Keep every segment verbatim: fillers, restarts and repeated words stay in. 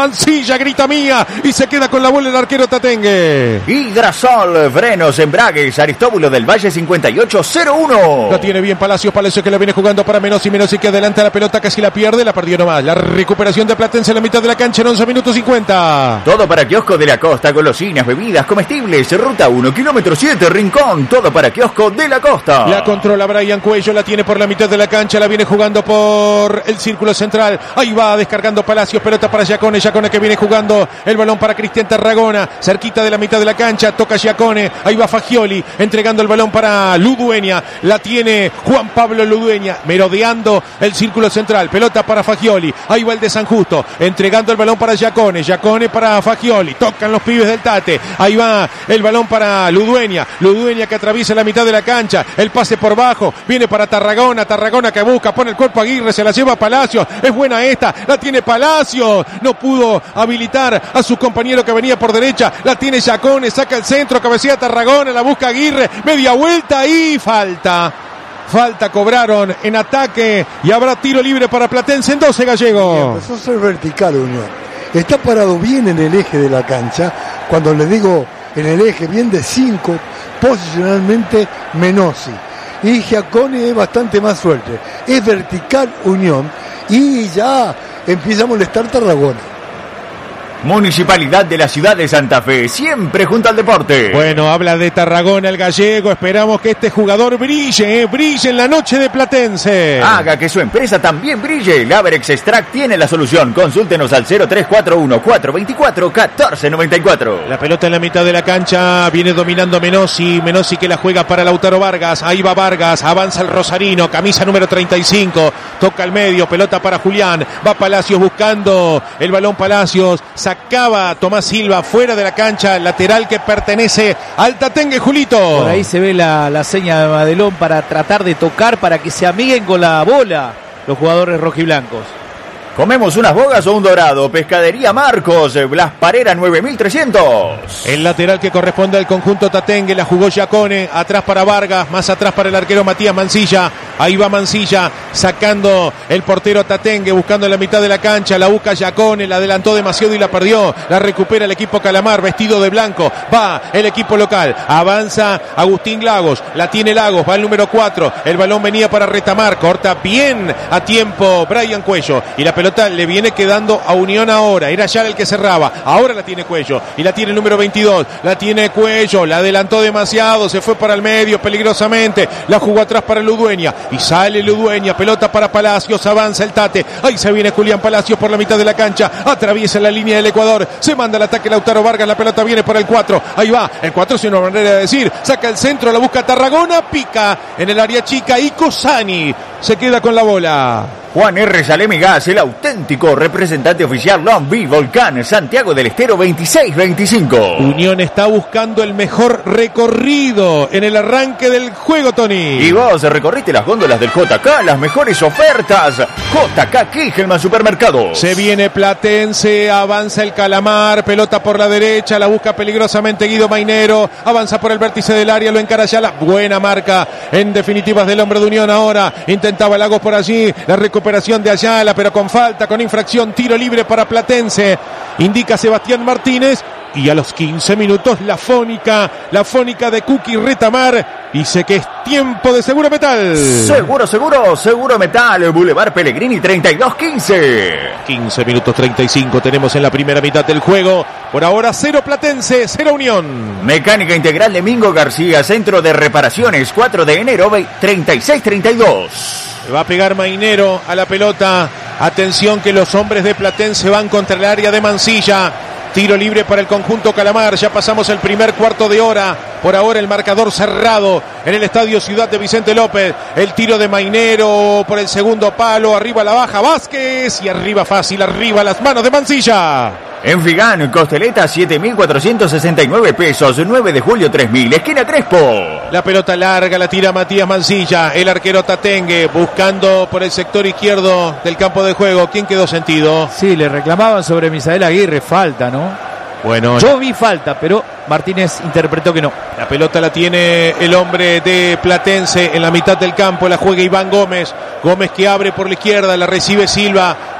Mansilla, grita mía y se queda con la bola el arquero Tatengue. Hidrasol, frenos, embragues, Aristóbulo del Valle cincuenta y ocho cero uno. La tiene bien Palacios, Palacios que la viene jugando para Menossi, Menossi que adelanta la pelota, casi la pierde, la perdió nomás. La recuperación de Platense en la mitad de la cancha en once minutos cincuenta. Todo para Kiosco de la Costa, golosinas, bebidas, comestibles, ruta uno, kilómetro siete, Rincón, todo para Kiosco de la Costa. La controla Brian Cuello, la tiene por la mitad de la cancha, la viene jugando por el círculo central, ahí va descargando Palacios, pelota para Giacone, Giacone que viene jugando el balón para Cristian Tarragona, cerquita de la mitad de la cancha, toca Giacone, ahí va Fagioli, entregando el balón para Ludueña, la tiene Juan Pablo Ludueña, merodeando el círculo central, pelota para Fagioli, ahí va el de San Justo, entregando el balón para Giacone, Giacone para Fagioli, tocan los pibes del Tate, ahí va el balón para Ludueña, Ludueña que atraviesa la mitad de la cancha, el pase por bajo, viene para Tarragona, Tarragona que busca, pone el cuerpo a Aguirre, se la lleva a Palacios, es buena esta, la tiene Palacios, no pudo habilitar a su compañero que venía por derecha, la tiene Giacone, saca el centro, cabecea Tarragona, la busca Aguirre, media vuelta y falta. Falta cobraron en ataque y habrá tiro libre para Platense en doce, Gallego. Empezó a ser vertical Unión. Está parado bien en el eje de la cancha. Cuando le digo en el eje, bien de cinco, posicionalmente Menossi. Y Giacone es bastante más suerte. Es vertical Unión y ya empieza a molestar Tarragona. Municipalidad de la ciudad de Santa Fe, siempre junto al deporte. Bueno, habla de Tarragona el Gallego, esperamos que este jugador brille, eh, brille en la noche de Platense. Haga que su empresa también brille. Laverex Extract tiene la solución. Consúltenos al cero tres cuatro uno, cuatro dos cuatro, uno cuatro nueve cuatro. La pelota en la mitad de la cancha, viene dominando Menossi, Menossi que la juega para Lautaro Vargas, ahí va Vargas, avanza el rosarino, camisa número treinta y cinco, toca al medio, pelota para Julián, va Palacios buscando el balón Palacios, acaba Tomás Silva fuera de la cancha, lateral que pertenece al Tatengue, Julito. Por ahí se ve la, la seña de Madelón para tratar de tocar, para que se amiguen con la bola los jugadores rojiblancos. ¿Comemos unas bogas o un dorado? Pescadería Marcos, Blas Parera nueve mil trescientos. El lateral que corresponde al conjunto Tatengue, la jugó Giacone, atrás para Vargas, más atrás para el arquero Matías Mansilla. Ahí va Mansilla, sacando el portero Tatengue, buscando en la mitad de la cancha, la busca Giacone, la adelantó demasiado y la perdió. La recupera el equipo Calamar, vestido de blanco. Va el equipo local, avanza Agustín Lagos, la tiene Lagos, va el número cuatro. El balón venía para Retamar, corta bien a tiempo Brian Cuello. Y la pelota le viene quedando a Unión ahora. Era ya el que cerraba. Ahora la tiene Cuello. Y la tiene el número veintidós. La tiene Cuello. La adelantó demasiado. Se fue para el medio peligrosamente. La jugó atrás para Ludueña. Y sale Ludueña. Pelota para Palacios. Avanza el Tate. Ahí se viene Julián Palacios por la mitad de la cancha. Atraviesa la línea del Ecuador. Se manda el ataque Lautaro Vargas. La pelota viene para el cuatro. Ahí va. El cuatro es una manera de decir. Saca el centro. La busca Tarragona. Pica en el área chica. Y Cosani se queda con la bola. Juan R. Salemi Gas, el auténtico representante oficial Long Beach Volcán, Santiago del Estero veintiséis veinticinco. Unión está buscando el mejor recorrido en el arranque del juego, Tony. Y vos recorriste las góndolas del J K, las mejores ofertas. J K Kigelman Supermercados. Se viene Platense, avanza el Calamar, pelota por la derecha, la busca peligrosamente Guido Mainero, avanza por el vértice del área, lo encara ya, la buena marca en definitivas del hombre de Unión ahora. Intentaba Lagos por allí, la recuperación Operación de Ayala, pero con falta, con infracción, tiro libre para Platense, indica Sebastián Martínez. Y a los quince minutos la fónica, la fónica de Cookie Retamar, dice que es tiempo de Seguro Metal. Seguro, seguro, Seguro Metal, Boulevard Pellegrini treinta y dos quince. quince minutos treinta y cinco tenemos en la primera mitad del juego. Por ahora cero Platense, cero Unión. Mecánica Integral de Mingo García, Centro de Reparaciones, cuatro de enero, treinta y seis treinta y dos. Va a pegar Mainero a la pelota. Atención que los hombres de Platense van contra el área de Mansilla. Tiro libre para el conjunto Calamar. Ya pasamos el primer cuarto de hora. Por ahora el marcador cerrado en el estadio Ciudad de Vicente López. El tiro de Mainero por el segundo palo. Arriba la baja Vázquez. Y arriba fácil, arriba las manos de Mansilla. En Figán, Costeleta siete mil cuatrocientos sesenta y nueve pesos, nueve de julio tres mil, esquina Crespo. La pelota larga la tira Matías Mansilla, el arquero Tatengue buscando por el sector izquierdo del campo de juego. ¿Quién quedó sentido? Sí, le reclamaban sobre Misael Aguirre, falta, ¿no? Bueno, yo vi falta, pero Martínez interpretó que no. La pelota la tiene el hombre de Platense en la mitad del campo, la juega Iván Gómez. Gómez que abre por la izquierda, la recibe Silva,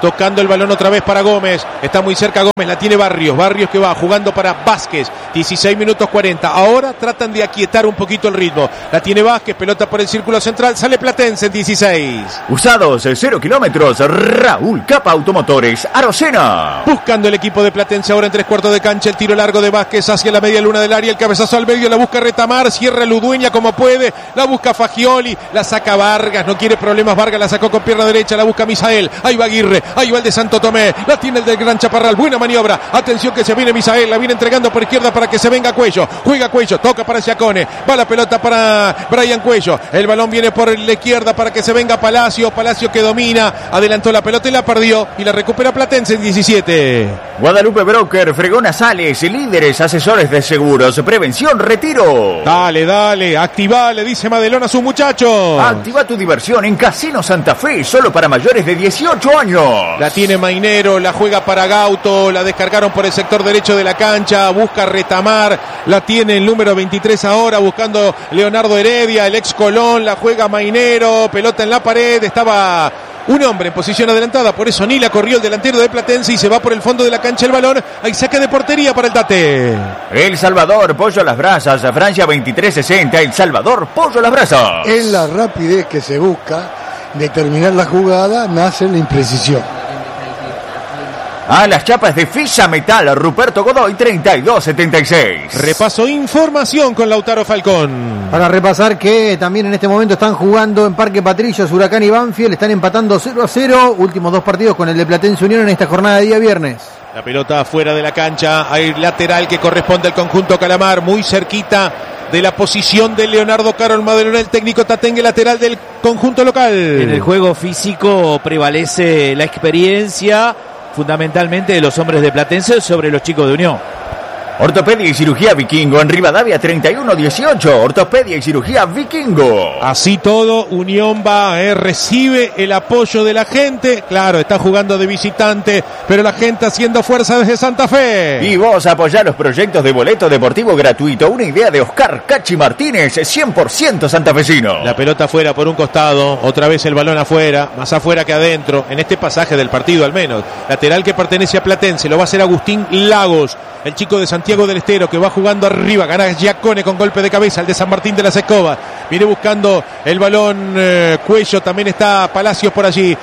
tocando el balón otra vez para Gómez, está muy cerca Gómez, la tiene Barrios, Barrios que va jugando para Vázquez, dieciséis minutos cuarenta, ahora tratan de aquietar un poquito el ritmo, la tiene Vázquez, pelota por el círculo central, sale Platense en dieciséis. Usados cero kilómetros, Raúl Capa Automotores, Arocena. Buscando el equipo de Platense ahora en tres cuartos de cancha, el tiro largo de Vázquez hacia la media luna del área, el cabezazo al medio, la busca Retamar, cierra Ludueña como puede, la busca Fagioli, la saca Vargas, no quiere problemas Vargas, la sacó con pierna derecha, la busca Misael, ahí va Aguirre, ahí va el de Santo Tomé, la tiene el del Gran Chaparral, buena maniobra, atención que se viene Misael, la viene entregando por izquierda para que se venga Cuello, juega Cuello, toca para Giacone, va la pelota para Brian Cuello, el balón viene por la izquierda para que se venga Palacio, Palacio que domina, adelantó la pelota y la perdió y la recupera Platense en diecisiete. Guadalupe Broker, Fregona Sales, líderes asesores de seguros, prevención, retiro. Dale, dale, activa, le dice Madelón a sus muchachos. Activa tu diversión en Casino Santa Fe, solo para mayores de dieciocho años. La tiene Mainero, la juega para Gauto, la descargaron por el sector derecho de la cancha, busca Retamar, la tiene el número veintitrés ahora, buscando Leonardo Heredia, el ex Colón, la juega Mainero, pelota en la pared, estaba un hombre en posición adelantada, por eso ni la corrió el delantero de Platense y se va por el fondo de la cancha el balón, hay saque de portería para el Tate. El Salvador, Pollo a las Brasas, Francia veintitrés sesenta, El Salvador, Pollo a las Brasas. En la rapidez que se busca de terminar la jugada, nace la imprecisión. A las chapas de Fisa Metal, Ruperto Godoy, treinta y dos setenta y seis. Repaso información con Lautaro Falcón. Para repasar que también en este momento están jugando en Parque Patricios, Huracán y Banfield, están empatando cero a cero, últimos dos partidos con el de Platense Unión en esta jornada de día viernes. La pelota afuera de la cancha, hay lateral que corresponde al conjunto Calamar, muy cerquita de la posición de Leonardo Carol Madelón, el técnico Tatengue, lateral del conjunto local. En el juego físico prevalece la experiencia, fundamentalmente de los hombres de Platense sobre los chicos de Unión. Ortopedia y cirugía Vikingo en Rivadavia treinta y uno dieciocho. Ortopedia y cirugía Vikingo. Así todo, Unión va, eh, recibe el apoyo de la gente. Claro, está jugando de visitante, pero la gente haciendo fuerza desde Santa Fe. Y vos apoyá los proyectos de boleto deportivo gratuito. Una idea de Oscar Cachi Martínez, cien por ciento santafesino. La pelota afuera por un costado, otra vez el balón afuera, más afuera que adentro, en este pasaje del partido al menos. Lateral que pertenece a Platense, lo va a hacer Agustín Lagos, el chico de Santiago del Estero, que va jugando arriba, gana Giacone con golpe de cabeza, el de San Martín de las Escobas, viene buscando el balón, eh, Cuello, también está Palacios por allí,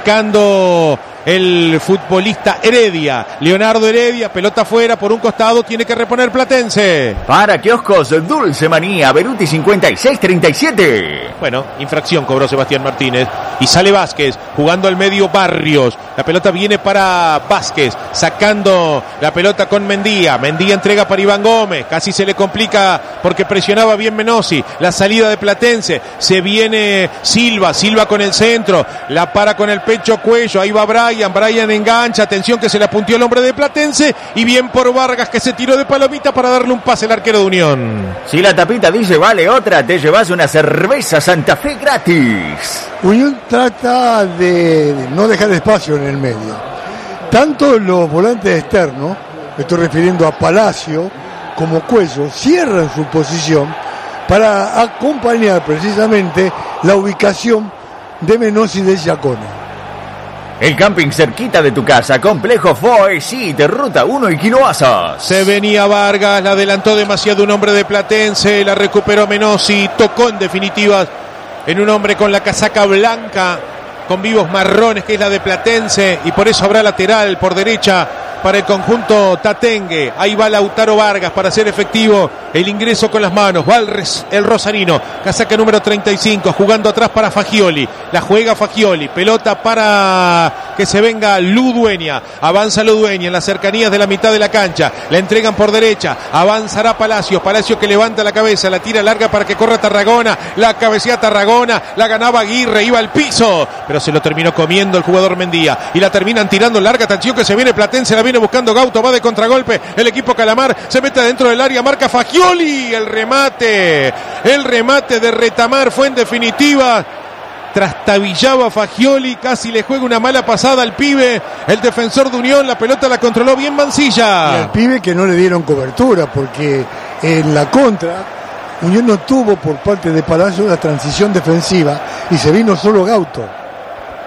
sacando el futbolista Heredia, Leonardo Heredia, pelota afuera por un costado, tiene que reponer Platense. Para kioscos Dulce Manía, Beruti cincuenta y seis treinta y siete. Bueno, infracción cobró Sebastián Martínez y sale Vázquez, jugando al medio Barrios, la pelota viene para Vázquez, sacando la pelota con Mendía, Mendía entrega para Iván Gómez, casi se le complica porque presionaba bien Menossi, la salida de Platense, se viene Silva, Silva con el centro, la para con el pecho Cuello, ahí va Brian, Brian engancha, atención que se le apuntió el hombre de Platense y bien por Vargas que se tiró de palomita para darle un pase al arquero de Unión. Si la tapita dice vale otra, te llevas una cerveza Santa Fe gratis. Unión trata de no dejar espacio en el medio. Tanto los volantes externos, me estoy refiriendo a Palacio como Cuello, cierran su posición para acompañar precisamente la ubicación de Menossi y de Giacone. El camping cerquita de tu casa, complejo Foesit, ruta uno y Quinoasas. Se venía Vargas, la adelantó demasiado un hombre de Platense, la recuperó Menossi, tocó en definitiva en un hombre con la casaca blanca, con vivos marrones, que es la de Platense, y por eso habrá lateral por derecha para el conjunto Tatengue. Ahí va Lautaro Vargas para hacer efectivo el ingreso con las manos. Va el, res, el rosarino, casaca número treinta y cinco, jugando atrás para Fagioli. La juega Fagioli, pelota para que se venga Ludueña. Avanza Ludueña en las cercanías de la mitad de la cancha. La entregan por derecha, avanzará Palacios. Palacios que levanta la cabeza, la tira larga para que corra Tarragona. La cabecea Tarragona, la ganaba Aguirre, iba al piso, pero se lo terminó comiendo el jugador Mendía. Y la terminan tirando larga, atención que se viene Platense, la viene buscando Gauto, va de contragolpe el equipo Calamar, se mete dentro del área, marca Fagioli, el remate, el remate de Retamar fue en definitiva, trastabillaba Fagioli, casi le juega una mala pasada al pibe, el defensor de Unión, la pelota la controló bien Mancilla. Y al pibe que no le dieron cobertura, porque en la contra Unión no tuvo por parte de Palacio la transición defensiva y se vino solo Gauto.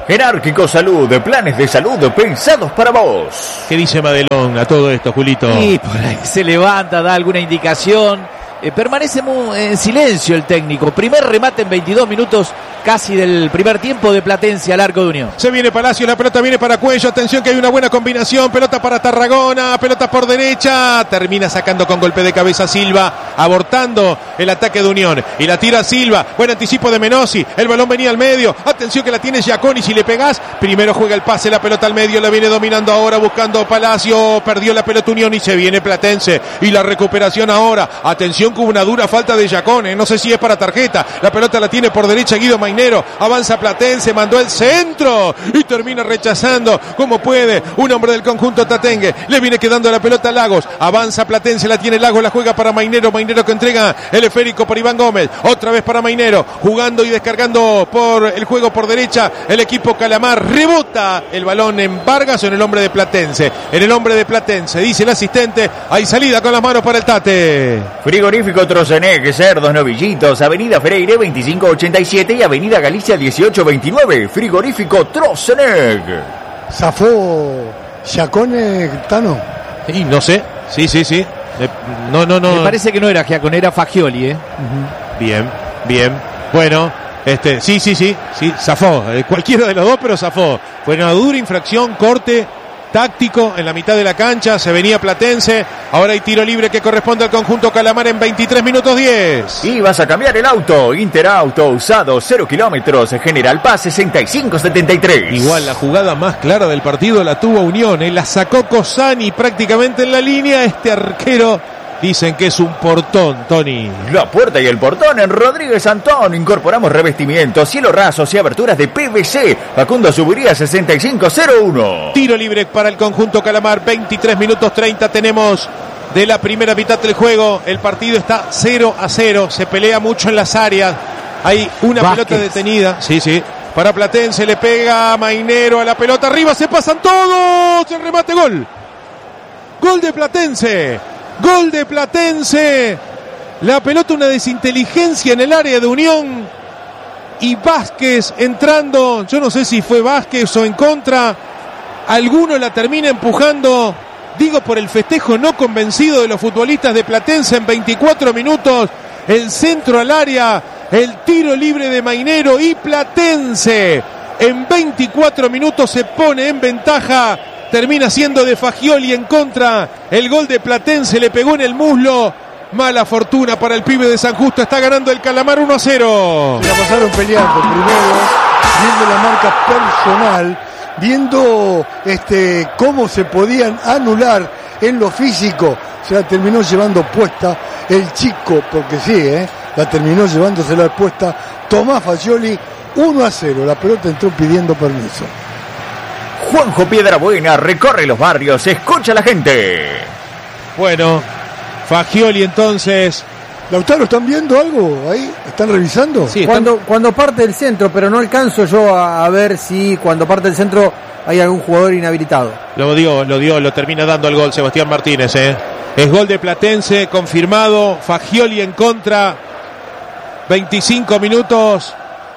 Jerárquico Salud, planes de salud pensados para vos. ¿Qué dice Madelón a todo esto, Julito? Y por ahí se levanta, da alguna indicación. Eh, permanece muy, en silencio el técnico. Primer remate en veintidós minutos casi del primer tiempo de Platense al arco de Unión. Se viene Palacio, la pelota viene para Cuello. Atención que hay una buena combinación. Pelota para Tarragona, pelota por derecha. Termina sacando con golpe de cabeza Silva, abortando el ataque de Unión. Y la tira Silva. Buen anticipo de Menossi. El balón venía al medio. Atención que la tiene Giaconi. Si le pegás, primero juega el pase, la pelota al medio. La viene dominando ahora, buscando Palacio. Perdió la pelota Unión y se viene Platense. Y la recuperación ahora. Atención que hubo una dura falta de Giaconi. No sé si es para tarjeta. La pelota la tiene por derecha Guido Mainero. Avanza Platense, mandó el centro y termina rechazando como puede un hombre del conjunto tatengue. Le viene quedando la pelota a Lagos. Avanza Platense, la tiene Lagos, la juega para Mainero. Mainero que entrega el esférico para Iván Gómez. Otra vez para Mainero, jugando y descargando por el juego por derecha. El equipo Calamar rebota el balón en Vargas o en el hombre de Platense. En el hombre de Platense, dice el asistente. Hay salida con las manos para el Tate. Frigorífico Trocenec, cerdos novillitos, Avenida Freire veinticinco ochenta y siete y Avenida Galicia dieciocho veintinueve. Frigorífico Trocenec. ¿Zafó Giacone, Tano? Y no sé, sí, sí, sí. Eh, no, no, no. Me parece que no era Giacone, era Fagioli, ¿eh? Uh-huh. Bien, bien. Bueno, este, sí, sí, sí, sí, zafó. Eh, cualquiera de los dos, pero zafó. Fue una dura infracción, corte táctico en la mitad de la cancha. Se venía Platense. Ahora hay tiro libre que corresponde al conjunto Calamar en veintitrés minutos diez. Y vas a cambiar el auto. Interauto usado, cero kilómetros. General Paz sesenta y cinco setenta y tres. Igual la jugada más clara del partido la tuvo Unión. ¿eh? La sacó Cosani prácticamente en la línea. Este arquero dicen que es un portón, Tony. La puerta y el portón en Rodríguez Antón. Incorporamos revestimientos, cielo rasos y aberturas de P V C. Facundo Subiría sesenta y cinco cero uno. Tiro libre para el conjunto Calamar. veintitrés minutos treinta tenemos de la primera mitad del juego. El partido está cero a cero. Se pelea mucho en las áreas. Hay una Vázquez. Pelota detenida. Sí, sí. Para Platense le pega Mainero a la pelota. Arriba se pasan todos. El remate, gol. Gol de Platense. Gol de Platense. La pelota, una desinteligencia en el área de Unión. Y Vázquez entrando. Yo no sé si fue Vázquez o en contra. Alguno la termina empujando. Digo por el festejo no convencido de los futbolistas de Platense en veinticuatro minutos. El centro al área. El tiro libre de Mainero y Platense. En veinticuatro minutos se pone en ventaja. Termina siendo de Fagioli en contra. El gol de Platense le pegó en el muslo. Mala fortuna para el pibe de San Justo. Está ganando el Calamar uno a cero. La pasaron peleando primero, viendo la marca personal, viendo este cómo se podían anular en lo físico. Se la terminó llevando puesta el chico, porque sí, ¿eh? la terminó llevándosela puesta Tomás Fagioli. uno a cero. La pelota entró pidiendo permiso. Juanjo Piedrabuena recorre los barrios, escucha a la gente. Bueno, Fagioli entonces. Lautaro, ¿están viendo algo ahí? ¿Están revisando? Sí, están... Cuando, cuando parte del centro, pero no alcanzo yo a, a ver si cuando parte del centro hay algún jugador inhabilitado. Lo dio, lo dio, lo termina dando el gol Sebastián Martínez, ¿eh? Es gol de Platense, confirmado. Fagioli en contra. veinticinco minutos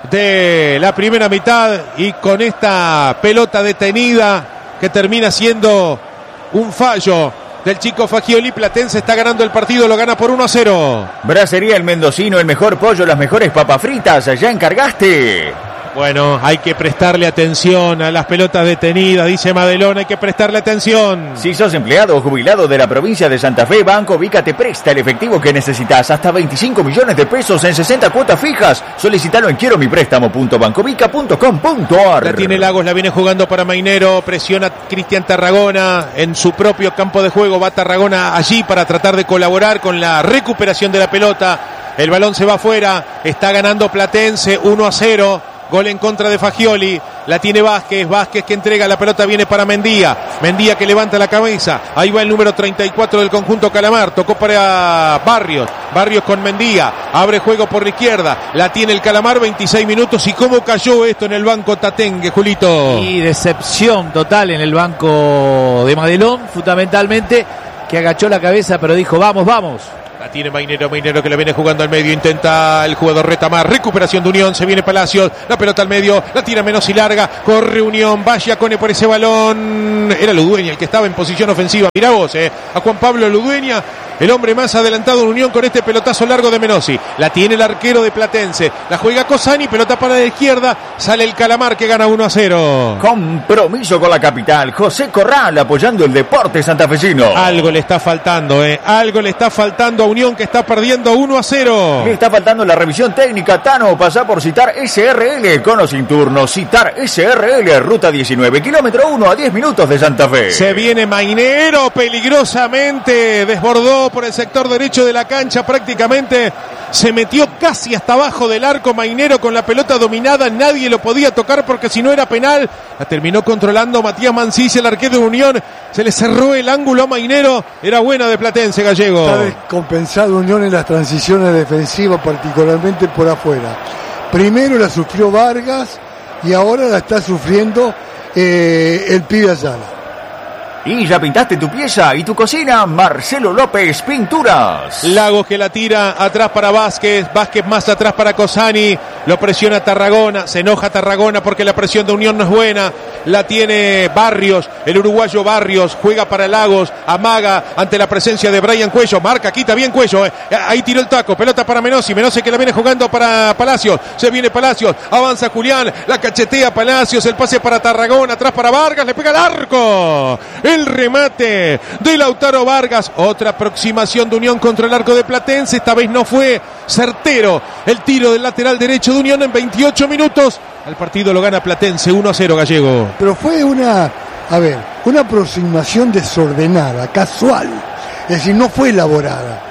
de la primera mitad y con esta pelota detenida que termina siendo un fallo del chico Fagioli. Platense está ganando el partido, lo gana por uno a cero. Bracería El Mendocino, el mejor pollo, las mejores papas fritas, ¿ya encargaste? Bueno, hay que prestarle atención a las pelotas detenidas, dice Madelón, hay que prestarle atención. Si sos empleado o jubilado de la provincia de Santa Fe, Banco Vica te presta el efectivo que necesitas, hasta veinticinco millones de pesos en sesenta cuotas fijas. Solicítalo en quiero mi préstamo punto bancovica punto com punto ar. La tiene Lagos, la viene jugando para Mainero, presiona Cristian Tarragona en su propio campo de juego, va Tarragona allí para tratar de colaborar con la recuperación de la pelota. El balón se va afuera, está ganando Platense uno a cero. Gol en contra de Fagioli, la tiene Vázquez, Vázquez que entrega, la pelota viene para Mendía, Mendía que levanta la cabeza, ahí va el número treinta y cuatro del conjunto Calamar, tocó para Barrios, Barrios con Mendía, abre juego por la izquierda, la tiene el Calamar, veintiséis minutos, y cómo cayó esto en el banco Tatengue, Julito. Y decepción total en el banco de Madelón, fundamentalmente, que agachó la cabeza pero dijo vamos, vamos. La tiene Mainero, Mainero que la viene jugando al medio, intenta el jugador Retamar, recuperación de Unión, se viene Palacios, la pelota al medio, la tira Menossi larga, corre Unión, va Giacone por ese balón, era Ludueña el que estaba en posición ofensiva, mirá vos, eh, a Juan Pablo Ludueña, el hombre más adelantado en Unión con este pelotazo largo de Menossi, la tiene el arquero de Platense, la juega Cosani, pelota para la izquierda, sale el Calamar que gana uno a cero. Compromiso con la capital, José Corral apoyando el deporte santafesino. Algo le está faltando, eh, algo le está faltando a Unión que está perdiendo uno a cero. Le está faltando la revisión técnica, Tano, pasa por Citar S R L, con o sin turno, Citar S R L, ruta diecinueve, kilómetro uno a diez minutos de Santa Fe. Se viene Mainero, peligrosamente, desbordó por el sector derecho de la cancha, prácticamente se metió casi hasta abajo del arco Mainero con la pelota dominada, nadie lo podía tocar porque si no era penal, la terminó controlando Matías Mancilla, el arquero de Unión, se le cerró el ángulo a Mainero, era buena de Platense, Gallego. Está descompensado Unión en las transiciones defensivas, particularmente por afuera. Primero la sufrió Vargas y ahora la está sufriendo eh, el pibe Ayala. Y ya pintaste tu pieza y tu cocina, Marcelo López Pinturas. Lagos que la tira atrás para Vázquez, Vázquez más atrás para Cosani, lo presiona Tarragona, se enoja Tarragona porque la presión de Unión no es buena, la tiene Barrios, el uruguayo Barrios, juega para Lagos, amaga ante la presencia de Brian Cuello, marca, quita bien Cuello, eh. ahí tiró el taco, pelota para Menossi, Menossi que la viene jugando para Palacios, se viene Palacios, avanza Julián, la cachetea Palacios, el pase para Tarragona, atrás para Vargas, le pega al arco. El remate de Lautaro Vargas. Otra aproximación de Unión contra el arco de Platense. Esta vez no fue certero el tiro del lateral derecho de Unión en veintiocho minutos. El partido lo gana Platense uno a cero, Gallego. Pero fue una, a ver, una aproximación desordenada, casual. Es decir, no fue elaborada.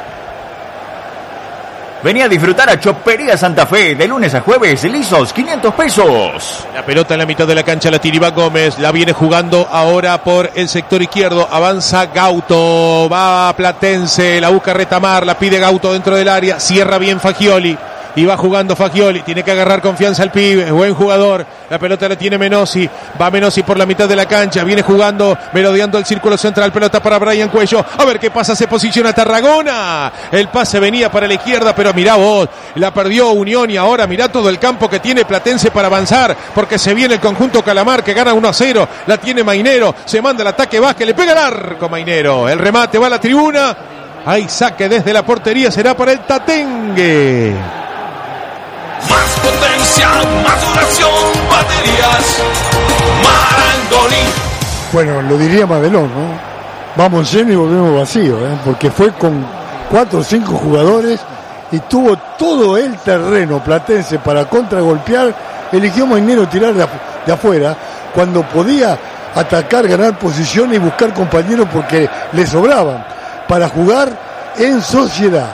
Venía a disfrutar a Chopería Santa Fe de lunes a jueves, lisos, quinientos pesos. La pelota en la mitad de la cancha la tira Iván Gómez, la viene jugando ahora por el sector izquierdo, avanza Gauto, va a Platense, la busca Retamar, la pide Gauto dentro del área, cierra bien Fagioli. Y va jugando Fagioli, tiene que agarrar confianza al pibe, buen jugador, la pelota la tiene Menossi, va Menossi por la mitad de la cancha, viene jugando, merodeando el círculo central, pelota para Brian Cuello, a ver qué pasa, se posiciona Tarragona, el pase venía para la izquierda, pero mirá vos, la perdió Unión y ahora mirá todo el campo que tiene Platense para avanzar, porque se viene el conjunto Calamar que gana uno a cero, la tiene Mainero, se manda el ataque Vázquez, le pega el arco Mainero, el remate va a la tribuna, hay saque desde la portería, será para el Tatengue. Más potencia, más duración, baterías Marangoni. Bueno, lo diría Madelón, ¿no? Vamos lleno y volvemos vacío, ¿eh? Porque fue con cuatro o cinco jugadores y tuvo todo el terreno Platense para contragolpear. Eligió Mainero tirar de, afu- de afuera cuando podía atacar, ganar posición y buscar compañeros porque le sobraban para jugar en sociedad.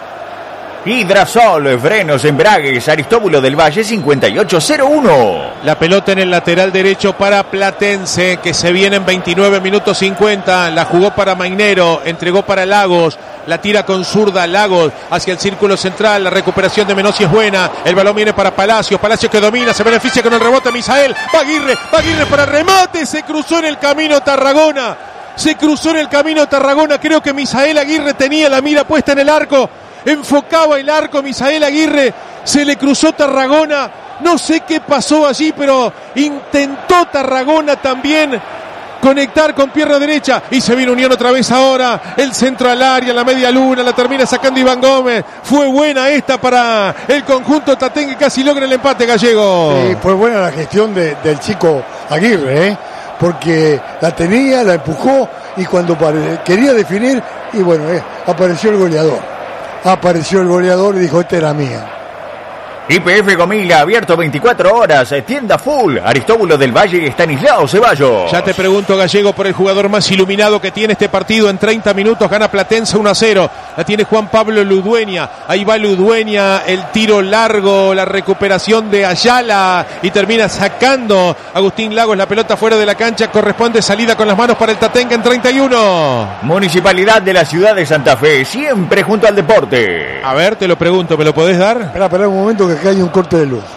Hidrasol, frenos, embragues, Aristóbulo del Valle cincuenta y ocho cero uno. La pelota en el lateral derecho para Platense, que se viene en veintinueve minutos cincuenta. La jugó para Mainero, entregó para Lagos. La tira con zurda Lagos hacia el círculo central. La recuperación de Menossi es buena. El balón viene para Palacios. Palacios que domina, se beneficia con el rebote. Misael, va Aguirre, va Aguirre para el remate. Se cruzó en el camino Tarragona. Se cruzó en el camino Tarragona. Creo que Misael Aguirre tenía la mira puesta en el arco. Enfocaba el arco Misael Aguirre, se le cruzó Tarragona, no sé qué pasó allí, pero intentó Tarragona también conectar con pierna derecha y se viene Unión otra vez ahora, el centro al área, la media luna, la termina sacando Iván Gómez, fue buena esta para el conjunto Tatengue, casi logra el empate, Gallego. Sí, fue buena la gestión de, del chico Aguirre, ¿eh? Porque la tenía, la empujó y cuando pare- quería definir, y bueno, eh, apareció el goleador. Apareció el goleador y dijo, esta era mía. Y P F Gomila, abierto veinticuatro horas, tienda full, Aristóbulo del Valle y Estanislao Ceballos. Ya te pregunto, Gallego, por el jugador más iluminado que tiene este partido. En treinta minutos gana Platense uno a cero. La tiene Juan Pablo Ludueña. Ahí va Ludueña, el tiro largo, la recuperación de Ayala y termina sacando Agustín Lagos la pelota fuera de la cancha. Corresponde salida con las manos para el Tatengue en treinta y uno. Municipalidad de la ciudad de Santa Fe, siempre junto al deporte. A ver, te lo pregunto, ¿me lo podés dar? Espera, espera un momento que acá hay un corte de luz.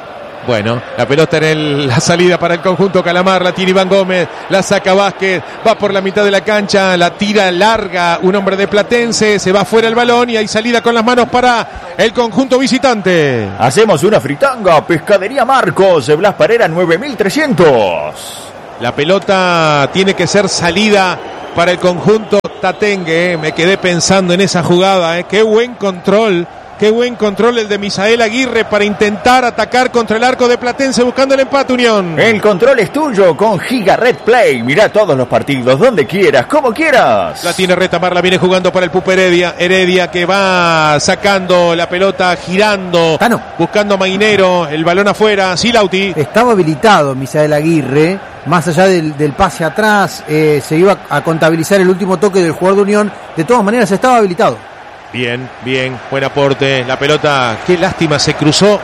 Bueno, la pelota en el, la salida para el conjunto Calamar, la tiene Iván Gómez, la saca Vázquez, va por la mitad de la cancha, la tira larga, un hombre de Platense, se va fuera el balón y hay salida con las manos para el conjunto visitante. Hacemos una fritanga, Pescadería Marcos, Blas Parera nueve mil trescientos. La pelota tiene que ser salida para el conjunto tatengue, eh. me quedé pensando en esa jugada, eh. qué buen control. Qué buen control el de Misael Aguirre para intentar atacar contra el arco de Platense buscando el empate, Unión. El control es tuyo con Giga Red Play. Mirá todos los partidos, donde quieras, como quieras. La tiene Retamar, la viene jugando para el Pupo Heredia. Heredia que va sacando la pelota, girando, Tano. buscando a Mainero, el balón afuera. Sí, Lauti. Estaba habilitado Misael Aguirre, más allá del, del pase atrás, eh, se iba a contabilizar el último toque del jugador de Unión. De todas maneras, estaba habilitado. Bien, bien, buen aporte. La pelota, qué lástima, se cruzó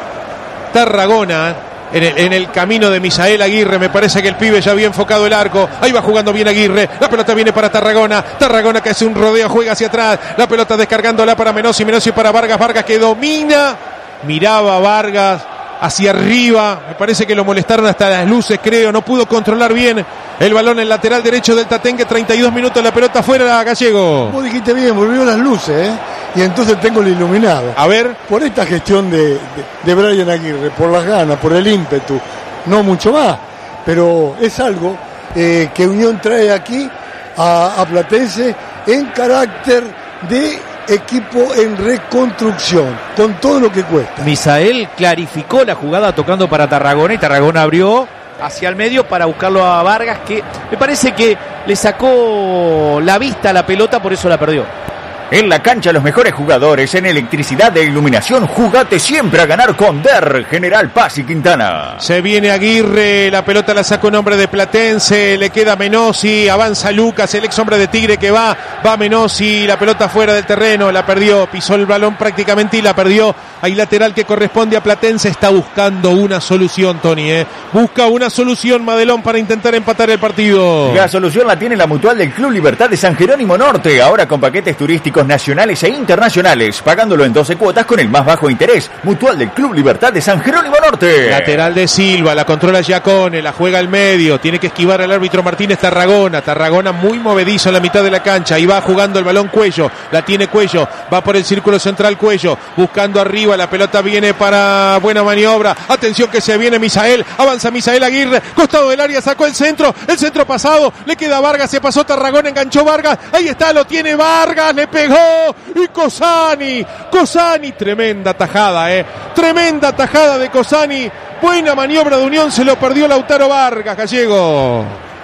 Tarragona en el, en el camino de Misael Aguirre. Me parece que el pibe ya había enfocado el arco. Ahí va jugando bien Aguirre. La pelota viene para Tarragona. Tarragona que hace un rodeo, juega hacia atrás. La pelota descargándola para Menossi. Menossi para Vargas. Vargas que domina. Miraba a Vargas hacia arriba. Me parece que lo molestaron hasta las luces, creo. No pudo controlar bien el balón en el lateral derecho del Tatengue. treinta y dos minutos, la pelota fuera, Gallego. Vos dijiste bien, volvió las luces, ¿eh? Y entonces tengo el iluminado. A ver. Por esta gestión de, de, de Brian Aguirre, por las ganas, por el ímpetu, no mucho más. Pero es algo eh, que Unión trae aquí a, a Platense en carácter de equipo en reconstrucción, con todo lo que cuesta. Misael clarificó la jugada tocando para Tarragona y Tarragona abrió hacia el medio para buscarlo a Vargas, que me parece que le sacó la vista a la pelota, por eso la perdió. En la cancha los mejores jugadores, en electricidad e iluminación, jugate siempre a ganar con D E R, General Paz y Quintana. Se viene Aguirre, la pelota la saca un hombre de Platense, le queda Menossi, avanza Lucas, el ex hombre de Tigre que va, va Menossi, la pelota fuera del terreno, la perdió, pisó el balón prácticamente y la perdió. Hay lateral que corresponde a Platense, está buscando una solución, Tony, ¿eh? Busca una solución Madelón para intentar empatar el partido. La solución la tiene la Mutual del Club Libertad de San Jerónimo Norte, ahora con paquetes turísticos nacionales e internacionales, pagándolo en doce cuotas con el más bajo interés. Mutual del Club Libertad de San Jerónimo Norte. Lateral de Silva, la controla Giacone, la juega al medio, tiene que esquivar al árbitro Martínez Tarragona. Tarragona muy movedizo en la mitad de la cancha, ahí va jugando el balón Cuello, la tiene Cuello, va por el círculo central Cuello, buscando arriba, la pelota viene para buena maniobra. Atención que se viene Misael, avanza Misael Aguirre, costado del área, sacó el centro, el centro pasado, le queda Vargas, se pasó Tarragona, enganchó Vargas, ahí está, lo tiene Vargas, le pegó. Y Cosani, Cosani, tremenda tajada, eh, tremenda tajada de Cosani, buena maniobra de Unión, se lo perdió Lautaro Vargas, Gallego.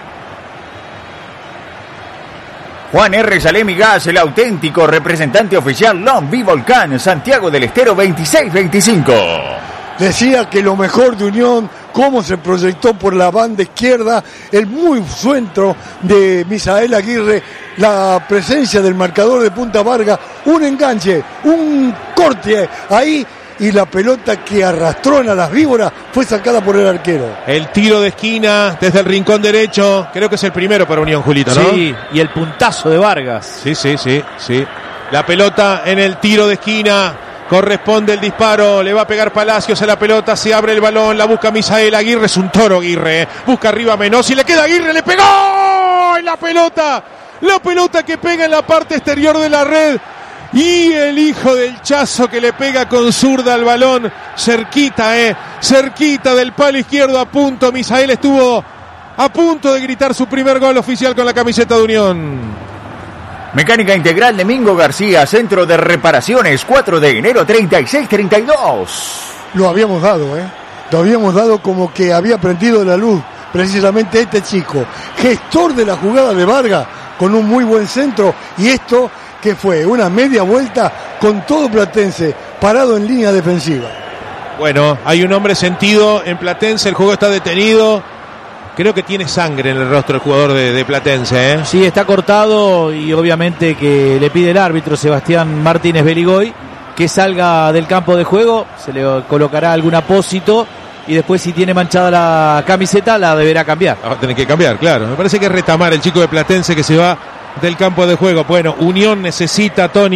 Juan R. Salemi Gas, el auténtico representante oficial Long V Volcán, Santiago del Estero veintiséis veinticinco. Decía que lo mejor de Unión, cómo se proyectó por la banda izquierda, el muy centro de Misael Aguirre, la presencia del marcador de Punta Vargas, un enganche, un corte ahí y la pelota que arrastró a las víboras fue sacada por el arquero. El tiro de esquina desde el rincón derecho, creo que es el primero para Unión, Julito, ¿no? Sí, y el puntazo de Vargas. Sí, sí, sí, sí. La pelota en el tiro de esquina. Corresponde el disparo, le va a pegar Palacios a la pelota, se abre el balón, la busca Misael Aguirre, es un toro Aguirre, eh. busca arriba Menossi, le queda Aguirre, le pegó en la pelota, la pelota que pega en la parte exterior de la red, y el hijo del Chazo que le pega con zurda al balón, cerquita, eh, cerquita del palo izquierdo, a punto, Misael estuvo a punto de gritar su primer gol oficial con la camiseta de Unión. Mecánica Integral de Mingo García, Centro de Reparaciones, cuatro de enero, treinta y seis treinta y dos. Lo habíamos dado, ¿eh? Lo habíamos dado como que había prendido la luz, precisamente este chico, gestor de la jugada de Vargas, con un muy buen centro, y esto que fue una media vuelta con todo Platense, parado en línea defensiva. Bueno, hay un hombre sentido en Platense, el juego está detenido. Creo que tiene sangre en el rostro el jugador de, de Platense, ¿eh? Sí, está cortado y obviamente que le pide el árbitro Sebastián Martínez Beligoy que salga del campo de juego, se le colocará algún apósito y después si tiene manchada la camiseta la deberá cambiar. Va a tener que cambiar, claro. Me parece que es Retamar, el chico de Platense que se va del campo de juego. Bueno, Unión necesita, Tony,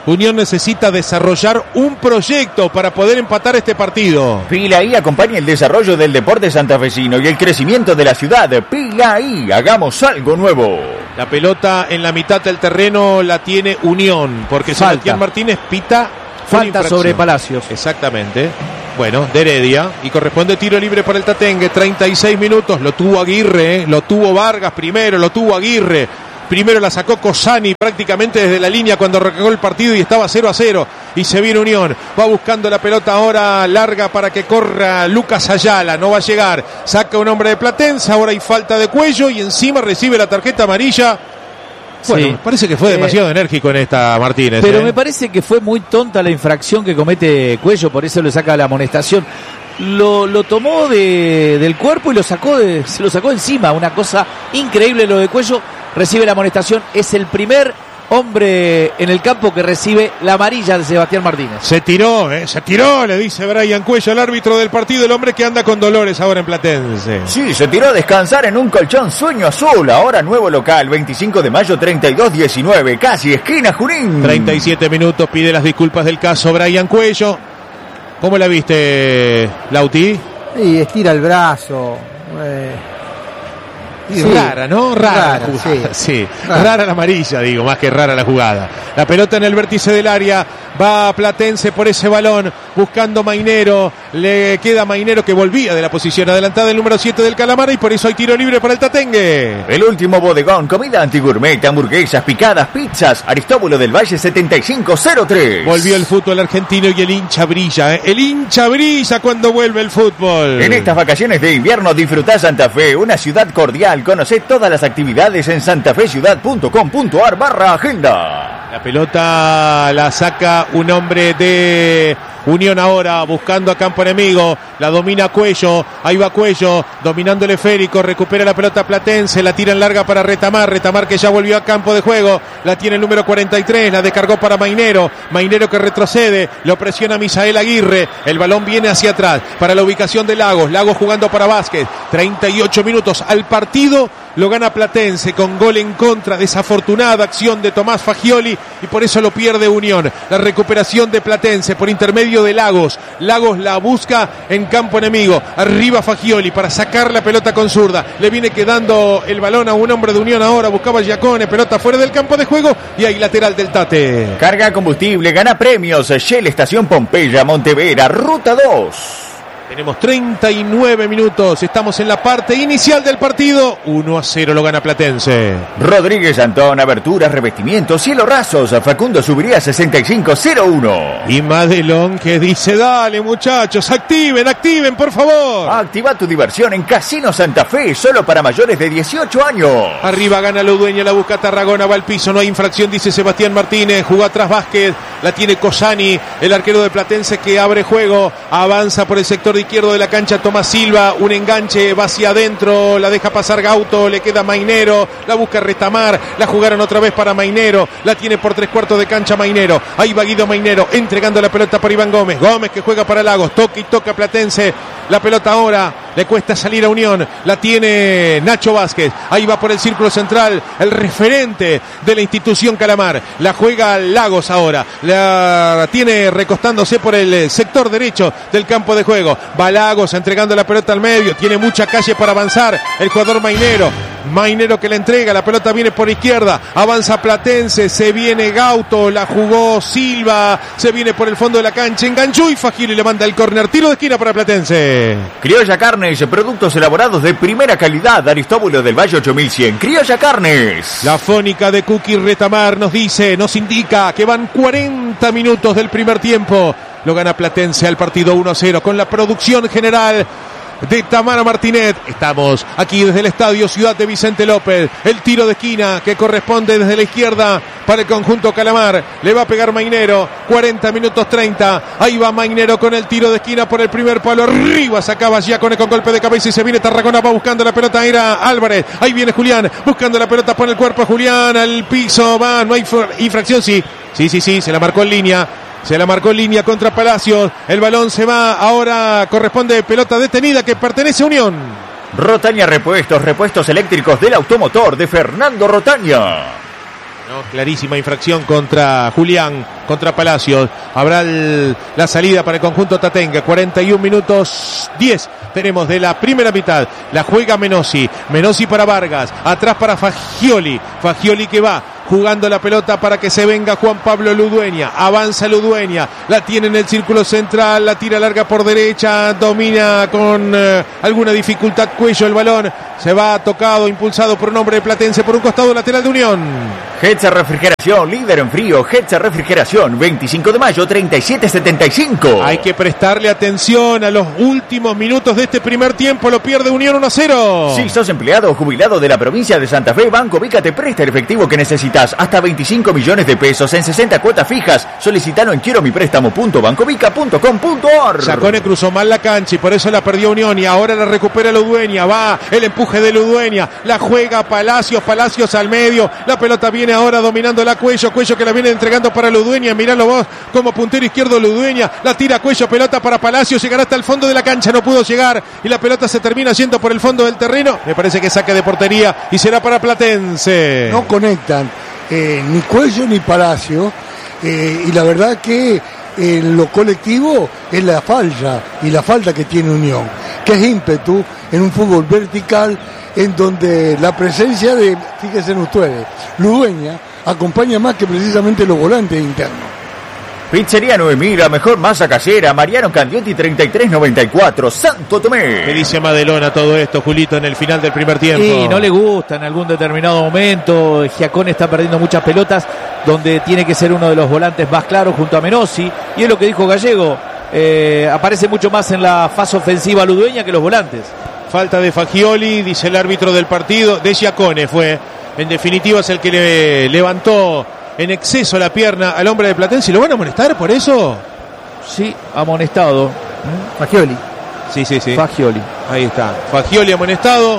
Unión necesita desarrollar un proyecto para poder empatar este partido. Pilaí acompaña el desarrollo del deporte santafesino y el crecimiento de la ciudad. Pilaí, hagamos algo nuevo. La pelota en la mitad del terreno la tiene Unión, porque Falta. Sebastián Martínez pita Falta sobre Palacios. Exactamente. Bueno, de Heredia. Y corresponde tiro libre para el Tatengue. treinta y seis minutos. Lo tuvo Aguirre, ¿eh? Lo tuvo Vargas primero, lo tuvo Aguirre. Primero la sacó Cosani prácticamente desde la línea cuando arrancó el partido y estaba cero a cero. Y se viene Unión. Va buscando la pelota ahora larga para que corra Lucas Ayala. No va a llegar. Saca un hombre de Platense. Ahora hay falta de Cuello y encima recibe la tarjeta amarilla. Bueno, Sí. parece que fue demasiado eh, enérgico en esta Martínez. Pero eh. me parece que fue muy tonta la infracción que comete Cuello, por eso le saca la amonestación. Lo, lo tomó de, del cuerpo y lo sacó de, se lo sacó encima. Una cosa increíble lo de Cuello. Recibe la amonestación. Es el primer hombre en el campo que recibe la amarilla de Sebastián Martínez. Se tiró, eh, se tiró, le dice Brian Cuello, el árbitro del partido, el hombre que anda con dolores ahora en Platense. Sí, se tiró a descansar en un colchón Sueño Azul. Ahora nuevo local, veinticinco de mayo, treinta y dos diecinueve. Casi esquina Junín. treinta y siete minutos, pide las disculpas del caso Brian Cuello. ¿Cómo la viste, Lauti? Y estira el brazo. Eh, Y sí, rara, ¿no? Rara, rara, la jugada. sí. Sí, Rara. rara la amarilla, digo, más que rara la jugada. La pelota en el vértice del área, va Platense por ese balón, buscando Mainero, le queda Mainero que volvía de la posición adelantada el número siete del Calamar y por eso hay tiro libre para el Tatengue. El último bodegón, comida antigourmet, hamburguesas, picadas, pizzas, Aristóbulo del Valle setenta y cinco cero tres. Volvió el fútbol argentino y el hincha brilla, ¿eh? El hincha brilla cuando vuelve el fútbol. En estas vacaciones de invierno disfrutá Santa Fe, una ciudad cordial. Conocé todas las actividades en santafeciudad punto com punto ar barra agenda. La pelota la saca un hombre de Unión ahora, buscando a campo enemigo. La domina Cuello, ahí va Cuello, dominando el esférico, recupera la pelota Platense, la tira en larga para Retamar, Retamar que ya volvió a campo de juego, la tiene el número cuarenta y tres, la descargó para Mainero, Mainero que retrocede, lo presiona Misael Aguirre, el balón viene hacia atrás, para la ubicación de Lagos, Lagos jugando para Vázquez, treinta y ocho minutos al partido, lo gana Platense con gol en contra, desafortunada acción de Tomás Fagioli y por eso lo pierde Unión. La recuperación de Platense por intermedio de Lagos, Lagos la busca en campo enemigo, arriba Fagioli para sacar la pelota con zurda, le viene quedando el balón a un hombre de Unión ahora, buscaba Giacone, pelota fuera del campo de juego y hay lateral del Tate. Carga combustible, gana premios, Shell Estación Pompeya, Montevera, Ruta dos. Tenemos treinta y nueve minutos, estamos en la parte inicial del partido, uno a cero lo gana Platense. Rodríguez Antón, aberturas, revestimientos, cielo rasos, Facundo Subiría sesenta y cinco cero uno. Y Madelón que dice, dale muchachos, activen, activen por favor. Activa tu diversión en Casino Santa Fe, solo para mayores de dieciocho años. Arriba gana Ludueña, la busca Tarragona, va al piso, no hay infracción, dice Sebastián Martínez, jugó atrás Vázquez, la tiene Cosani, el arquero de Platense que abre juego, avanza por el sector de izquierdo de la cancha Tomás Silva, un enganche va hacia adentro, la deja pasar Gauto, le queda Mainero, la busca Retamar, la jugaron otra vez para Mainero, la tiene por tres cuartos de cancha Mainero, ahí va Guido Mainero, entregando la pelota para Iván Gómez, Gómez que juega para Lagos, toca y toca Platense, la pelota ahora, le cuesta salir a Unión, la tiene Nacho Vázquez, ahí va por el círculo central, el referente de la institución Calamar, la juega Lagos ahora, la tiene recostándose por el sector derecho del campo de juego, va Lagos entregando la pelota al medio, tiene mucha calle para avanzar, el jugador Mainero, Mainero que le entrega, la pelota viene por izquierda, avanza Platense, se viene Gauto, la jugó Silva, se viene por el fondo de la cancha, enganchó y Fajili le manda el córner, tiro de esquina para Platense. Criolla Carnes, productos elaborados de primera calidad, Aristóbulo del Valle ocho mil cien, Criolla Carnes. La fónica de Cookie Retamar nos dice, nos indica que van cuarenta minutos del primer tiempo, lo gana Platense al partido uno a cero con la producción general de Tamara Martínez. Estamos aquí desde el estadio Ciudad de Vicente López, el tiro de esquina que corresponde desde la izquierda para el conjunto Calamar, le va a pegar Mainero, cuarenta minutos treinta, ahí va Mainero con el tiro de esquina por el primer palo, arriba sacaba Giacone con golpe de cabeza y se viene Tarragona, va buscando la pelota, era Álvarez, ahí viene Julián, buscando la pelota, pone el cuerpo Julián al piso, va, no hay infracción, sí, sí, sí, sí, se la marcó en línea. Se la marcó en línea contra Palacios. El balón se va. Ahora corresponde pelota detenida que pertenece a Unión. Rotaña Repuestos, repuestos eléctricos del automotor de Fernando Rotaña. No, clarísima infracción contra Julián, contra Palacios. Habrá el, la salida para el conjunto tatengue. cuarenta y un minutos diez tenemos de la primera mitad. La juega Menossi. Menossi para Vargas. Atrás para Fagioli. Fagioli que va jugando la pelota para que se venga Juan Pablo Ludueña. Avanza Ludueña. La tiene en el círculo central. La tira larga por derecha. Domina con eh, alguna dificultad Cuello el balón. Se va tocado, impulsado por un hombre de Platense por un costado lateral de Unión. Hetza Refrigeración, líder en frío. Hetza Refrigeración, veinticinco de mayo, treinta y siete setenta y cinco. Hay que prestarle atención a los últimos minutos de este primer tiempo. Lo pierde Unión uno a cero. Si sos empleado o jubilado de la provincia de Santa Fe, Banco Vica te presta el efectivo que necesitas. Hasta veinticinco millones de pesos en sesenta cuotas fijas. Solicitalo en quiero mi préstamo punto bancovica punto com punto ar. Chacone cruzó mal la cancha y por eso la perdió Unión. Y ahora la recupera Ludueña. Va el empuje de Ludueña. La juega Palacios. Palacios al medio. La pelota viene ahora dominando la Cuello. Cuello que la viene entregando para Ludueña. Miralo vos como puntero izquierdo Ludueña. La tira Cuello. Pelota para Palacios. Llegará hasta el fondo de la cancha. No pudo llegar. Y la pelota se termina yendo por el fondo del terreno. Me parece que saque de portería. Y será para Platense. No conectan eh, ni Cuello ni Palacio. Eh, y la verdad que en lo colectivo es la falla. Y la falta que tiene Unión. Que es ímpetu en un fútbol vertical. En donde la presencia de, fíjense ustedes, Ludueña acompaña más que precisamente los volantes internos. Pizzería Noemí, la mejor masa casera. Mariano Candiotti treinta y tres noventa y cuatro, Santo Tomé. ¿Qué dice Madelona todo esto, Julito, en el final del primer tiempo? Sí, no le gusta en algún determinado momento. Giacone está perdiendo muchas pelotas donde tiene que ser uno de los volantes más claros junto a Menossi. Y es lo que dijo Gallego. Eh, aparece mucho más en la fase ofensiva Ludueña que los volantes. Falta de Fagioli, dice el árbitro del partido, de Giacone fue. En definitiva es el que le levantó en exceso la pierna al hombre de Platense. ¿Lo van a amonestar por eso? Sí, amonestado. Fagioli. Sí, sí, sí. Fagioli. Ahí está. Fagioli amonestado.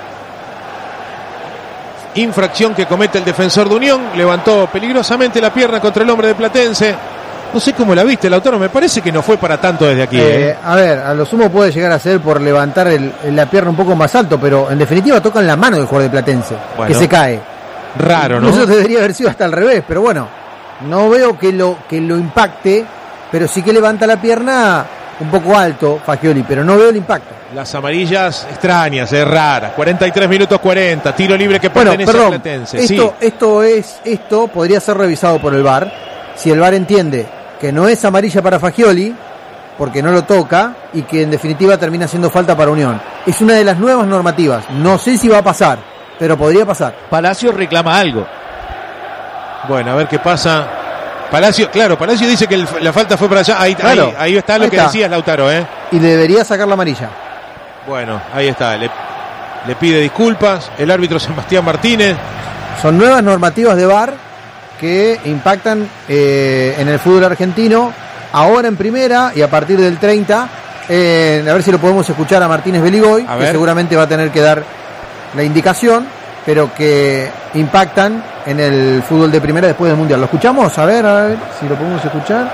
Infracción que comete el defensor de Unión. Levantó peligrosamente la pierna contra el hombre de Platense. No sé cómo la viste, Lautaro, me parece que no fue para tanto desde aquí. Eh, ¿eh? A ver, a lo sumo puede llegar a ser por levantar el, la pierna un poco más alto, pero en definitiva tocan la mano del jugador de Platense, bueno, que se cae. Raro, ¿no? Eso debería haber sido hasta al revés, pero bueno, no veo que lo, que lo impacte, pero sí que levanta la pierna un poco alto, Fagioli, pero no veo el impacto. Las amarillas extrañas, es rara. cuarenta y tres minutos cuarenta, tiro libre que Bueno, pertenece perdón, a Platense. esto, Sí. esto, es, esto podría ser revisado por el V A R, si el V A R entiende que no es amarilla para Fagioli, porque no lo toca, y que en definitiva termina siendo falta para Unión. Es una de las nuevas normativas. No sé si va a pasar, pero podría pasar. Palacio reclama algo. Bueno, a ver qué pasa. Palacio, claro, Palacio dice que el, la falta fue para allá. Ahí, Claro, ahí, ahí está lo ahí que está. decías, Lautaro, ¿eh? Y le debería sacar la amarilla. Bueno, ahí está. Le, le pide disculpas el árbitro Sebastián Martínez. Son nuevas normativas de V A R que impactan eh, en el fútbol argentino, ahora en primera y a partir del treinta. Eh, a ver si lo podemos escuchar a Martínez Beligoy, A que ver. seguramente va a tener que dar la indicación, pero que impactan en el fútbol de primera después del Mundial. ¿Lo escuchamos? A ver, a ver si lo podemos escuchar.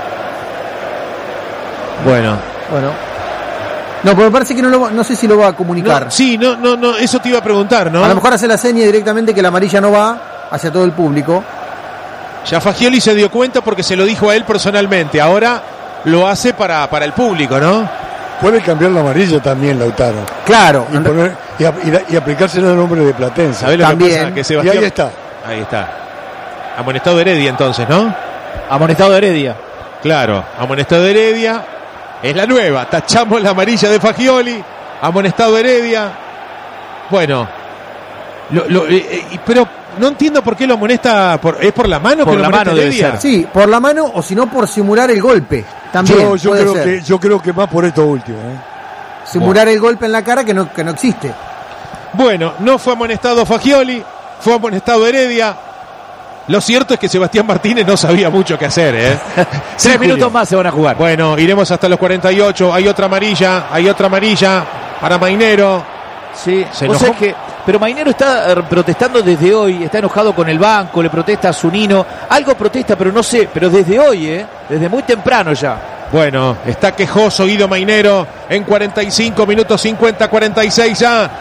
Bueno. Bueno. No, pero me parece que no, lo, no sé si lo va a comunicar. No, sí, no, no, no, eso te iba a preguntar, ¿no? A lo mejor hace la seña directamente que la amarilla no va hacia todo el público. Ya Fagioli se dio cuenta porque se lo dijo a él personalmente. Ahora lo hace para, para el público, ¿no? Puede cambiar la amarilla también, Lautaro. Claro. Y, poner, y, a- y, la- y aplicárselo al nombre de Platense. ¿Sabés lo También. que pasa? Que Y Sebastián... ahí está. Ahí está. Amonestado Heredia entonces, ¿no? Amonestado de Heredia. Claro, amonestado Heredia. Es la nueva. Tachamos la amarilla de Fagioli. Amonestado Heredia. Bueno. Lo, lo, eh, eh, pero no entiendo por qué lo amonesta. Por, ¿Es por la mano? Por que lo la amonesta mano debe Heredia? ser. Sí, por la mano o si no por simular el golpe. También Yo, yo, puede creo ser. que, yo creo que más por esto último. ¿eh? Simular el golpe en la cara que no, que no existe. Bueno, no fue amonestado Fagioli. Fue amonestado Heredia. Lo cierto es que Sebastián Martínez no sabía mucho qué hacer, ¿eh? Sí, Tres Julio. minutos más se van a jugar. Bueno, iremos hasta los cuarenta y ocho. Hay otra amarilla. Hay otra amarilla para Mainero. Sí, Se o sea enojó. que, pero Mainero está eh, protestando desde hoy, está enojado con el banco, le protesta a Zunino, algo protesta, pero no sé, pero desde hoy, eh, desde muy temprano ya. Bueno, está quejoso Guido Mainero en cuarenta y cinco minutos cincuenta, cuarenta y seis ya.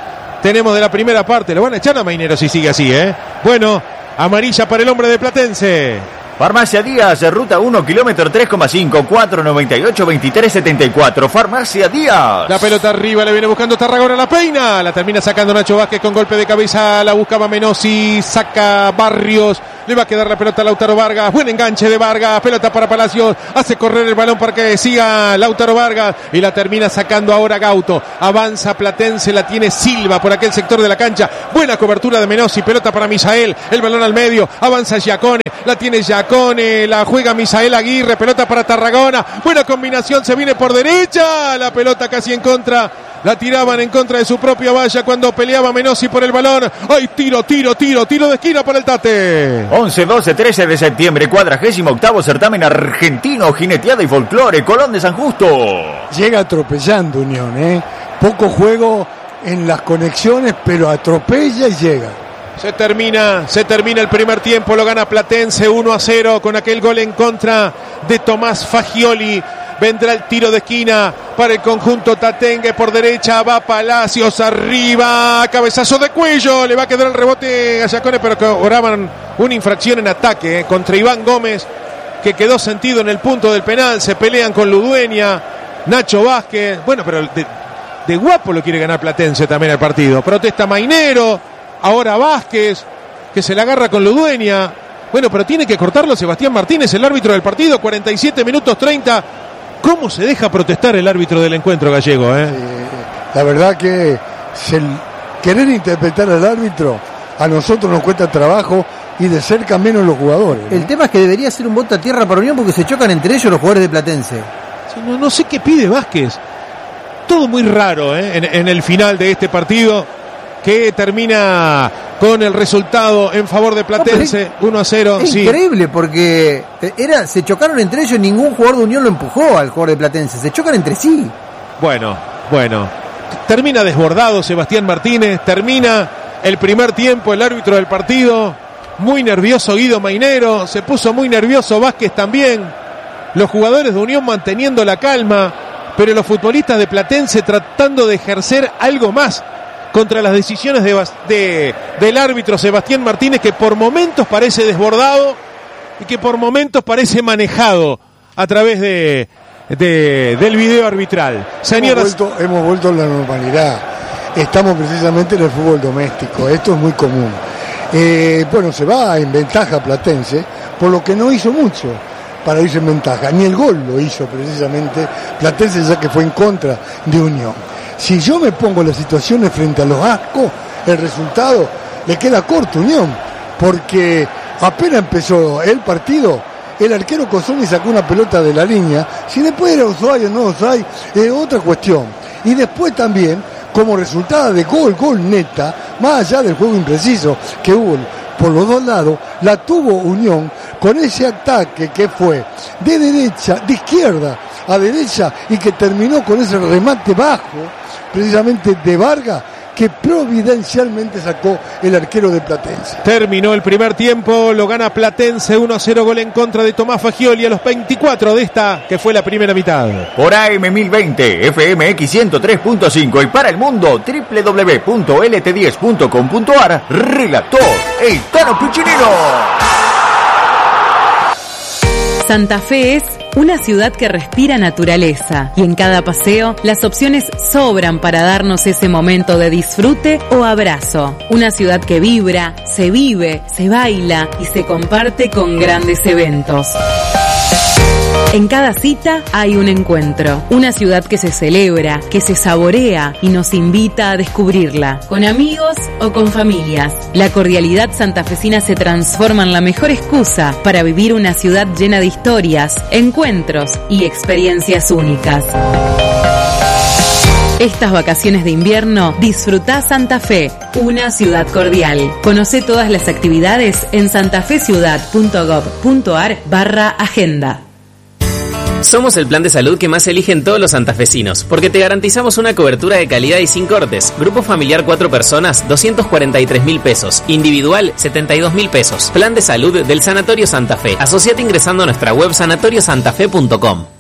tenemos de la primera parte. Lo van a echar a Mainero si sigue así, ¿eh? Bueno, amarilla para el hombre de Platense. Farmacia Díaz, ruta uno, kilómetro tres coma cinco, cuatro noventa y ocho, veintitrés setenta y cuatro. Farmacia Díaz. La pelota arriba, le viene buscando Tarragona, la peina. La termina sacando Nacho Vázquez con golpe de cabeza. La buscaba Menossi, saca Barrios. Le va a quedar la pelota a Lautaro Vargas. Buen enganche de Vargas. Pelota para Palacios. Hace correr el balón para que siga Lautaro Vargas. Y la termina sacando ahora Gauto. Avanza Platense. La tiene Silva por aquel sector de la cancha. Buena cobertura de Menossi. Pelota para Misael. El balón al medio. Avanza Giacone. La tiene Giacone. La juega Misael Aguirre. Pelota para Tarragona. Buena combinación. Se viene por derecha. La pelota casi en contra. La tiraban en contra de su propia valla cuando peleaba Menossi por el balón. ¡Ay, tiro, tiro, tiro! Tiro de esquina para el Tate. once, doce, trece de septiembre, cuadragésimo octavo certamen argentino, jineteada y folclore, Colón de San Justo. Llega atropellando Unión, ¿eh? Poco juego en las conexiones, pero atropella y llega. Se termina, se termina el primer tiempo, lo gana Platense uno a cero con aquel gol en contra de Tomás Fagioli. Vendrá el tiro de esquina para el conjunto tatengue por derecha, va Palacios arriba, cabezazo de cuello, le va a quedar el rebote a Giacone, pero cobraban una infracción en ataque eh, contra Iván Gómez, que quedó sentido en el punto del penal. Se pelean con Ludueña, Nacho Vázquez, bueno, pero de, de guapo lo quiere ganar Platense también el partido. Protesta Mainero, ahora Vázquez, que se la agarra con Ludueña. Bueno, pero tiene que cortarlo Sebastián Martínez, el árbitro del partido, cuarenta y siete minutos treinta. ¿Cómo se deja protestar el árbitro del encuentro gallego? Eh? Eh, la verdad que se, querer interpretar al árbitro a nosotros nos cuesta trabajo y de cerca menos los jugadores. El ¿no? tema es que debería ser un voto a tierra para Unión porque se chocan entre ellos los jugadores de Platense. Sí, no, no sé qué pide Vázquez. Todo muy raro eh, en, en el final de este partido, que termina con el resultado en favor de Platense, no, uno a cero. Es sí. Increíble porque era, se chocaron entre ellos, ningún jugador de Unión lo empujó al jugador de Platense, se chocan entre sí. Bueno, bueno, termina desbordado Sebastián Martínez, termina el primer tiempo, el árbitro del partido, muy nervioso Guido Mainero, se puso muy nervioso Vázquez también, los jugadores de Unión manteniendo la calma, pero los futbolistas de Platense tratando de ejercer algo más contra las decisiones de, de, del árbitro Sebastián Martínez, que por momentos parece desbordado y que por momentos parece manejado a través de, de del video arbitral. Señoras, hemos vuelto, hemos vuelto a la normalidad. Estamos precisamente en el fútbol doméstico. Esto es muy común. Eh, bueno, se va en ventaja Platense, por lo que no hizo mucho para irse en ventaja. Ni el gol lo hizo precisamente Platense, ya que fue en contra de Unión. Si yo me pongo las situaciones frente a los Ascos, el resultado le queda corto Unión, porque apenas empezó el partido, el arquero Cosoni sacó una pelota de la línea. Si después era Ushuaia o no Ushuaia, es otra cuestión. Y después también, como resultado de gol, gol neta, más allá del juego impreciso que hubo por los dos lados, la tuvo Unión con ese ataque que fue de derecha, de izquierda a derecha, y que terminó con ese remate bajo, precisamente de Vargas, que providencialmente sacó el arquero de Platense. Terminó el primer tiempo, lo gana Platense uno a cero, gol en contra de Tomás Fagioli a los veinticuatro de esta, que fue la primera mitad. Por A M mil veinte, F M X ciento tres punto cinco y para el mundo, doble u doble u doble u punto L T diez punto com punto A R, relató el Tano Puccinino. Santa Fe es una ciudad que respira naturaleza y en cada paseo las opciones sobran para darnos ese momento de disfrute o abrazo. Una ciudad que vibra, se vive, se baila y se comparte con grandes eventos. En cada cita hay un encuentro, una ciudad que se celebra, que se saborea y nos invita a descubrirla, con amigos o con familias. La cordialidad santafesina se transforma en la mejor excusa para vivir una ciudad llena de historias, encuentros y experiencias únicas. Estas vacaciones de invierno, disfrutá Santa Fe, una ciudad cordial. Conoce todas las actividades en santafeciudad punto gov punto ar barra agenda. Somos el plan de salud que más eligen todos los santafesinos, porque te garantizamos una cobertura de calidad y sin cortes. Grupo familiar cuatro personas, doscientos cuarenta y tres mil pesos. Individual, setenta y dos mil pesos. Plan de salud del Sanatorio Santa Fe. Asociate ingresando a nuestra web sanatorio santa fe punto com.